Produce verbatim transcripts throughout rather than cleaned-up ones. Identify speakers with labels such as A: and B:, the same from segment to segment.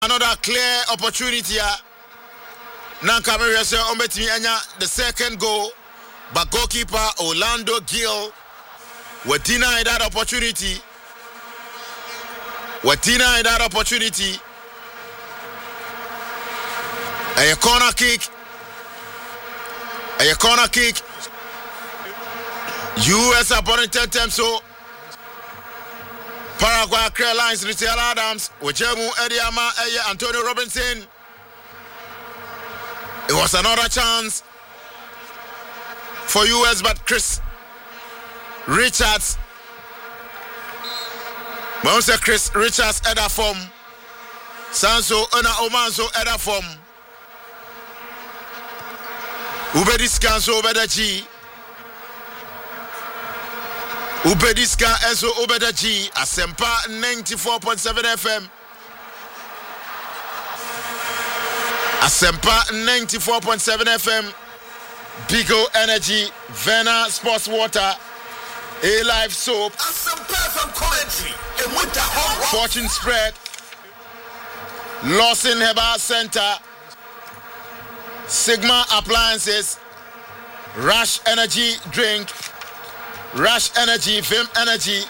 A: Another clear opportunity here. Now Cameroon say Ombetimi anya the second goal, but goalkeeper Orlando Gill were denied that opportunity. Were denied that opportunity. A corner kick. A corner kick. U S opponent Temso. Paraguay Clear Lines, Richard Adams, Wejemu Ediama, Antonio Robinson. It was another chance for U S, but Chris Richards. But say Chris Richards at a form. Sanso Ona Omanso at a form. Ubediska so Ubedaji. Ubediska Enzo Ubedaji. Asempa ninety-four point seven F M. Asempa ninety-four point seven F M. Bigo Energy, Vena Sports Water, A Live Soap, Fortune Spread, Lawson Herbal Center, Sigma Appliances, Rush Energy Drink, Rush Energy, Vim Energy,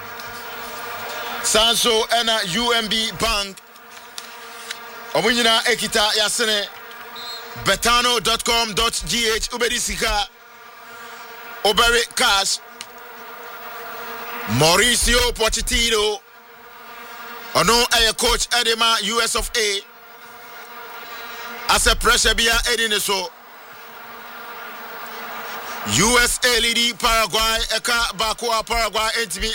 A: Sanso Ena U M B Bank, Omunyina Ekita Yasene, betano dot com dot g h, Ubedisika, Obere Cash, Mauricio Pochettino, Ono Aye Coach Edema U S of A, as a pressure bia Ediniso, U S A Lady Paraguay, Eka Bakua Paraguay, Entimi